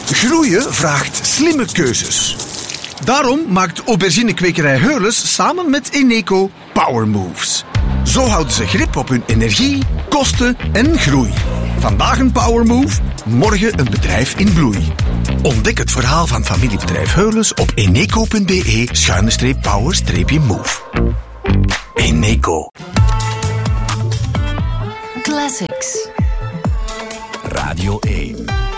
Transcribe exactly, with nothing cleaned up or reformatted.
Groeien vraagt slimme keuzes. Daarom maakt auberginekwekerij Heules samen met Eneco Power Moves. Zo houden ze grip op hun energie, kosten en groei. Vandaag een Power Move, morgen een bedrijf in bloei. Ontdek het verhaal van familiebedrijf Heules op eneco.be schuine streep power streepje move. Eneco. Classics. Radio één.